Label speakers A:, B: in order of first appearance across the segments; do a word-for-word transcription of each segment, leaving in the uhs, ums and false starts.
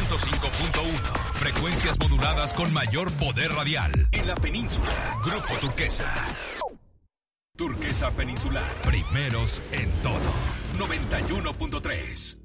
A: ciento cinco punto uno. Frecuencias moduladas con mayor poder radial. En la península, Grupo Turquesa. Turquesa Peninsular. Primeros en todo. noventa y uno punto tres.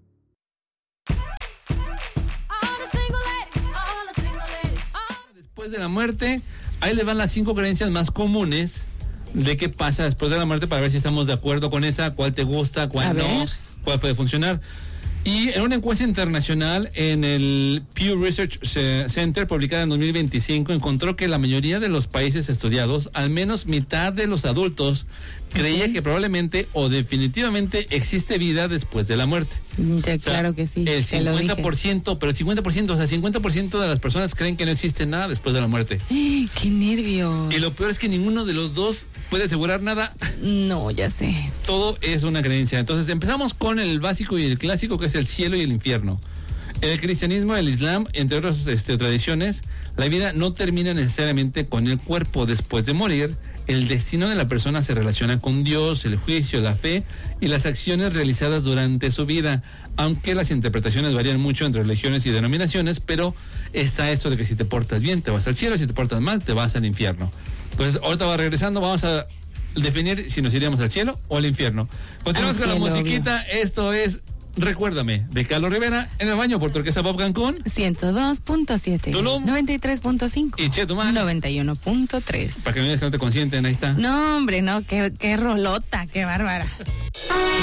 B: Después de la muerte, ahí les van las cinco creencias más comunes de qué pasa después de la muerte para ver si estamos de acuerdo con esa, cuál te gusta, cuál no, cuál puede funcionar. Y en una encuesta internacional en el Pew Research Center publicada en dos mil veinticinco encontró que la mayoría de los países estudiados, al menos mitad de los adultos, creía uh-huh. que probablemente o definitivamente existe vida después de la muerte.
C: Ya,
B: o sea,
C: claro que sí.
B: El cincuenta por ciento, pero el cincuenta por ciento, o sea, cincuenta por ciento de las personas creen que no existe nada después de la muerte.
C: ¡Qué nervios!
B: Y lo peor es que ninguno de los dos puede asegurar nada.
C: No, ya sé.
B: Todo es una creencia. Entonces empezamos con el básico y el clásico, que es el cielo y el infierno. En el cristianismo, el islam, entre otras este, tradiciones, la vida no termina necesariamente con el cuerpo. Después de morir, el destino de la persona se relaciona con Dios, el juicio, la fe y las acciones realizadas durante su vida, aunque las interpretaciones varían mucho entre religiones y denominaciones, pero está esto de que si te portas bien te vas al cielo, si te portas mal te vas al infierno. Entonces, ahorita va regresando, vamos a definir si nos iríamos al cielo o al infierno. Continuamos con la musiquita, obvio. Esto es Recuérdame, de Carlos Rivera, en el baño por Turquesa Pop Cancún.
C: ciento dos punto siete.
B: Tulum.
C: noventa y tres punto cinco.
B: Y Chetumal.
C: noventa y uno punto tres.
B: Para que no digas que no te consienten, ahí está.
C: No, hombre, no, qué, qué rolota, qué bárbara.